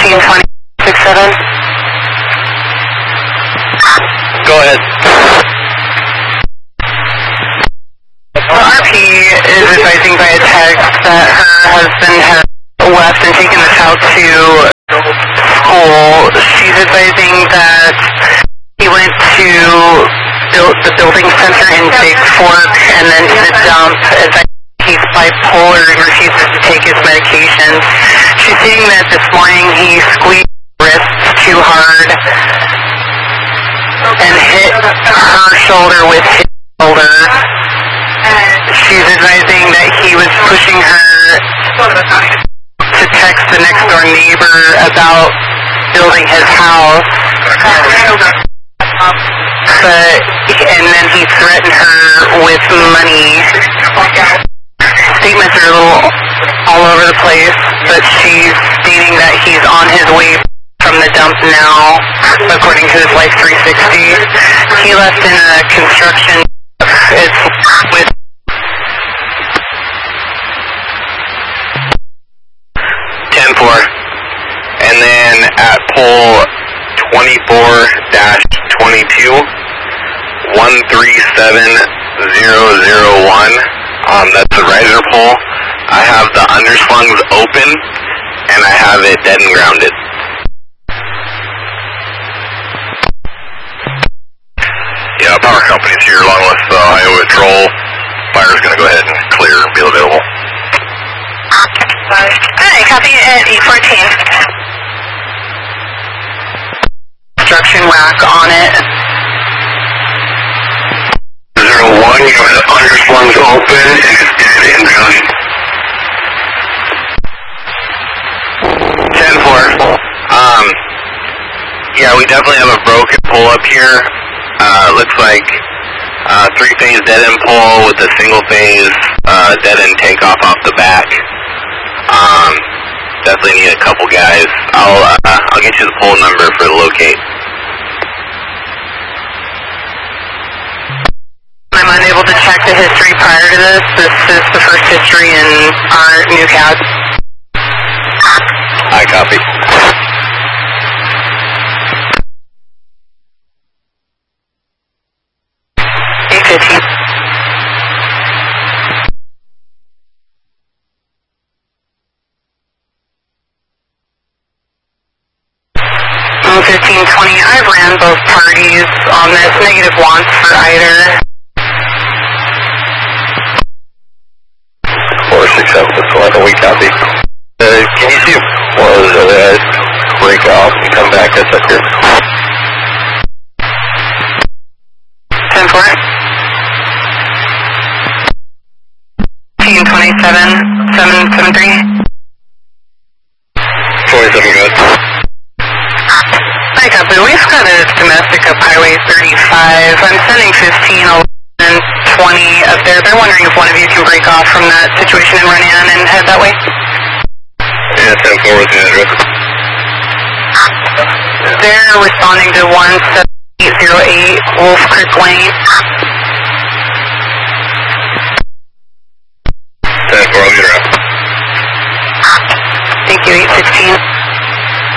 152067. Go ahead. RP is advising by a text that her husband has left and taken the child to school. She's advising that he went to the building center in Big Fork and then to the dump. He's bipolar and refuses to take his medication. She's saying that this morning he squeezed his wrists too hard and hit her shoulder with his shoulder. She's advising that he was pushing her to text the next door neighbor about building his house. And then he threatened her with money. Statements are a little all over the place, but she's stating that he's on his way from the dump now, according to his Life 360. He left in a construction. It's with 10-4. And then at pole 24-22, 137001. That's the riser pole. I have the underslungs open, and I have it dead and grounded. Yeah, power company's here along with Iowa Patrol. Fire's going to go ahead and clear and be available. Hi, copy at 814. Construction rack on it. 01, you have the underslungs open and it's dead and grounded. 10-4. Yeah, we definitely have a broken pole up here. Looks like three-phase dead-end pole with a single-phase dead-end takeoff off the back. Definitely need a couple guys. I'll get you the pole number for the locate. I'm unable to check the history prior to this. This is the first history in our new CAD. I copy. I ran both parties on this. Negative wants for either. 467, we copy. Can you see one of those other guys break off and come back? That's up here. 10-4. 1527-773. 27 good. Hi, copy. We've got a domestic up Highway 35. I'm sending 15, 11, 20 up there. They're wondering if one of you can break off from that situation and run in and head that way. Yeah, 10-4 with the address. They're responding to 17808 Wolf Creek Lane. 10-4, I'll get her up. Thank you, 816.